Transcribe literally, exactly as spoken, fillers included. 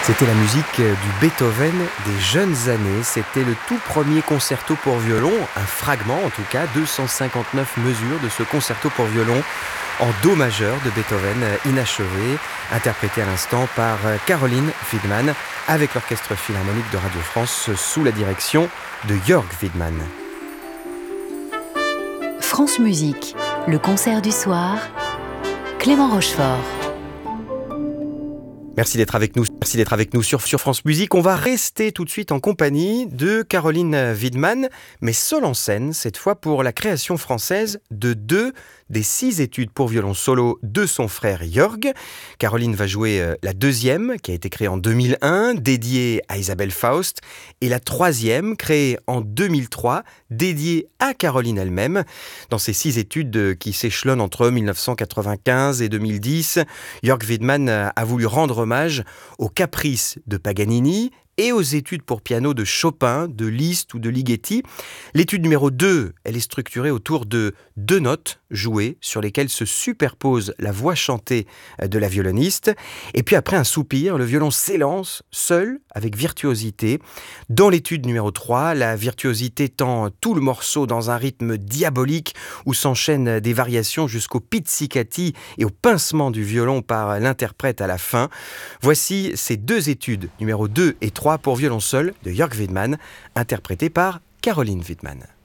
C'était la musique du Beethoven des jeunes années. C'était le tout premier concerto pour violon, un fragment en tout cas, deux cent cinquante-neuf mesures de ce concerto pour violon en do majeur de Beethoven, inachevé, interprété à l'instant par Caroline Wiedmann avec l'Orchestre Philharmonique de Radio France sous la direction de Jörg Wiedmann. France Musique, le concert du soir, Clément Rochefort. Merci d'être avec nous, merci d'être avec nous sur, sur France Musique. On va rester tout de suite en compagnie de Caroline Wiedmann, mais seule en scène, cette fois pour la création française de deux des six études pour violon solo de son frère Jörg. Caroline va jouer la deuxième, qui a été créée en deux mille un, dédiée à Isabelle Faust, et la troisième, créée en deux mille trois, dédiée à Caroline elle-même. Dans ces six études qui s'échelonnent entre dix-neuf cent quatre-vingt-quinze et deux mille dix, Jörg Wiedmann a voulu rendre hommage aux caprices de Paganini et aux études pour piano de Chopin, de Liszt ou de Ligeti. L'étude numéro deux, elle est structurée autour de deux notes jouées sur lesquelles se superpose la voix chantée de la violoniste. Et puis après un soupir, le violon s'élance seul, avec virtuosité. Dans l'étude numéro trois, la virtuosité tend tout le morceau dans un rythme diabolique où s'enchaînent des variations jusqu'au pizzicati et au pincement du violon par l'interprète à la fin. Voici ces deux études, numéro deux et trois, pour violon seul de Jörg Wiedmann, interprété par Caroline Wiedmann.